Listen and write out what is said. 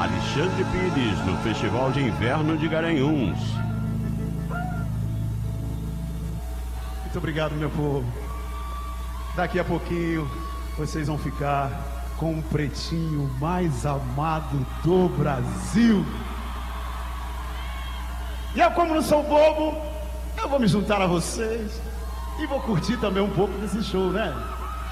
Alexandre Pires, no Festival de Inverno de Garanhuns. Muito obrigado, meu povo. Daqui a pouquinho vocês vão ficar com o pretinho mais amado do Brasil. E eu, como não sou bobo, eu vou me juntar a vocês e vou curtir também um pouco desse show, né?